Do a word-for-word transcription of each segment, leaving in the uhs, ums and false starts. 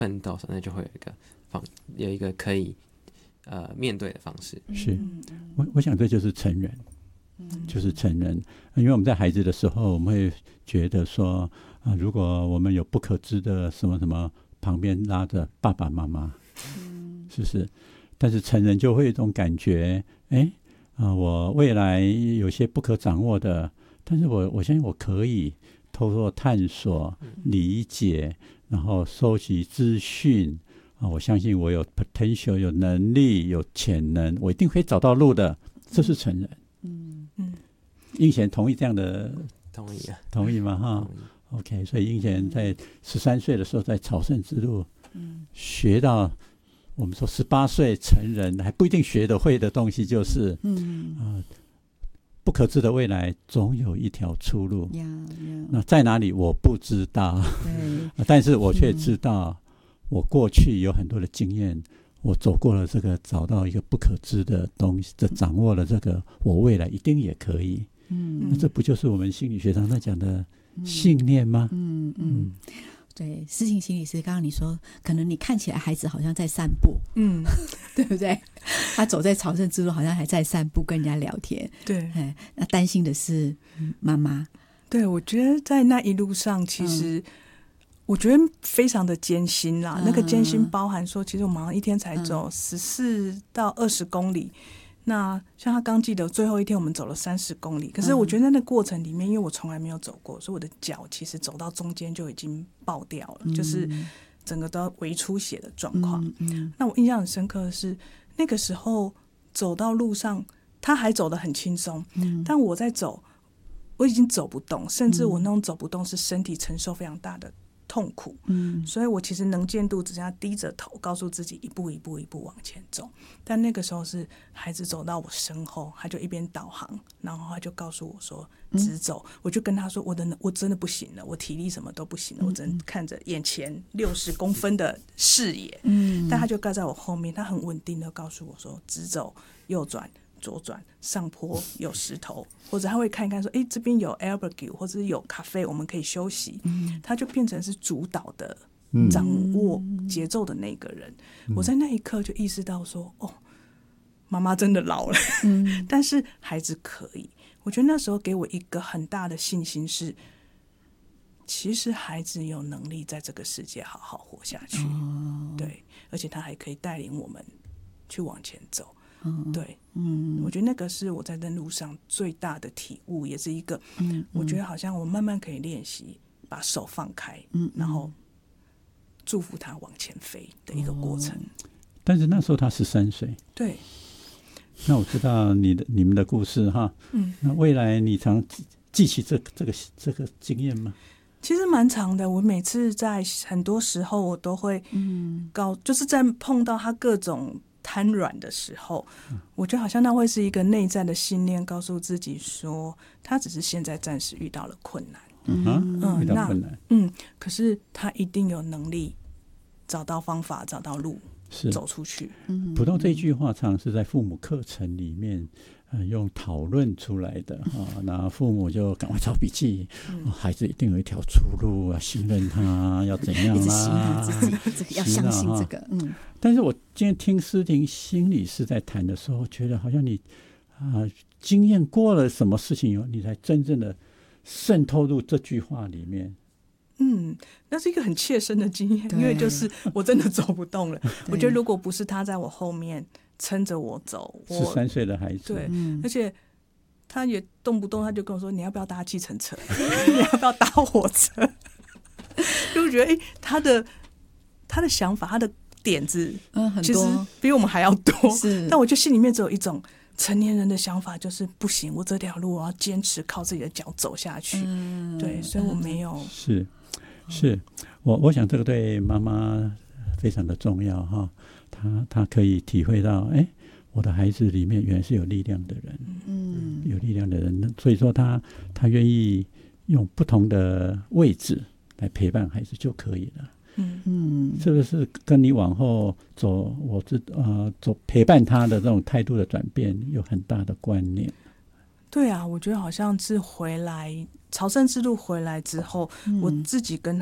奋斗的时候，那就会有一个方有一个可以呃面对的方式。 是，我我想这就是成人，就是成人，因为我们在孩子的时候，我们会觉得说啊，如果我们有不可知的什么什么，旁边拉着爸爸妈妈，是不是？但是成人就会有一种感觉，哎，啊，我未来有些不可掌握的，但是我我相信我可以透过探索、理解，然后收集资讯啊，我相信我有 potential， 有能力，有潜能，我一定会找到路的。这是成人。 嗯嗯， 英贤同意这样的？ 同意啊， 同意吗？哈 ，OK， 所以英贤在十三岁的时候在朝圣之路，嗯，学到我们说十八岁成人还不一定学得会的东西，就是，嗯啊、呃，不可知的未来总有一条出路。 Yeah, yeah. 那在哪里我不知道，但是我却知道，我过去有很多的经验。我走过了这个，找到一个不可知的东西，这掌握了这个，我未来一定也可以。嗯，那这不就是我们心理学上在讲的信念吗？ 嗯 嗯, 嗯，对，思晴心理师，刚刚你说，可能你看起来孩子好像在散步，嗯，对不对？他走在朝圣之路，好像还在散步，跟人家聊天。 对， 那担心的是妈妈。 对，我觉得在那一路上，其实、嗯。我觉得非常的艰辛啦、嗯、那个艰辛包含说其实我们好像一天才走十四到二十公里、嗯、那像他刚记得最后一天我们走了三十公里，可是我觉得那个过程里面因为我从来没有走过，所以我的脚其实走到中间就已经爆掉了、嗯、就是整个都微出血的状况、嗯嗯、那我印象很深刻的是那个时候走到路上他还走得很轻松、嗯、但我在走我已经走不动，甚至我那种走不动是身体承受非常大的痛苦，嗯，所以我其实能见度只剩下低着头告诉自己一步一步一步往前走，但那个时候是孩子走到我身后，他就一边导航，然后他就告诉我说直走、嗯、我就跟他说我的我真的不行了，我体力什么都不行了、嗯、我只能看着眼前六十公分的视野，嗯，但他就盖在我后面，他很稳定的告诉我说直走右转左转，上坡有石头，或者他会看一看说哎，这边有 albergue 或者有咖啡我们可以休息、嗯、他就变成是主导的掌握节奏的那个人、嗯、我在那一刻就意识到说哦，妈妈真的老了、嗯、但是孩子可以。我觉得那时候给我一个很大的信心是其实孩子有能力在这个世界好好活下去、哦、对，而且他还可以带领我们去往前走。嗯、对，嗯，我觉得那个是我在那路上最大的体悟，也是一个，嗯，我觉得好像我慢慢可以练习把手放开，嗯，然后祝福他往前飞的一个过程。哦、 但是那时候他十三岁， 对。 那我知道你的你们的故事哈，嗯，那未来你常记起这这个这个经验吗？ 其实蛮长的，我每次在很多时候我都会，嗯，搞就是在碰到他各种瘫软的时候，我觉得好像那会是一个内在的信念，告诉自己说，他只是现在暂时遇到了困难， 嗯嗯，遇到困难， 嗯，可是他一定有能力找到方法，找到路，走出去。 普通这句话常是在父母课程里面，呃、用讨论出来的哈，那父母就赶快抄笔记、嗯哦，孩子一定有一条出路啊，信任他，要怎样啦、啊？ 一直洗脑自己，这个要相信这个，嗯。 但是我今天听思婷心理师在谈的时候，觉得好像你啊、呃、经验过了什么事情以后，你才真正的渗透入这句话里面。 嗯，那是一个很切身的经验，因为就是我真的走不动了。我觉得如果不是他在我后面撑着我走， 十三岁的孩子， 对、嗯，而且他也动不动他就跟我说：“你要不要搭计程车？你要不要搭火车？”就觉得哎、欸，他的他的想法，他的点子，嗯，很多，其实比我们还要多。是，但我就心里面只有一种成年人的想法，就是不行，我这条路我要坚持靠自己的脚走下去。嗯，对，所以我没有。 是，是我我想这个对妈妈非常的重要哈，她她可以体会到，哎，我的孩子里面原来是有力量的人，嗯，有力量的人，所以说她她愿意用不同的位置来陪伴孩子就可以了。嗯嗯，是不是跟你往后走，我这呃走陪伴他的这种态度的转变有很大的关联？ 对啊，我觉得好像是回来朝圣之路回来之后、嗯，我自己跟他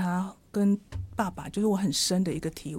跟爸爸就是我很深的一个体悟。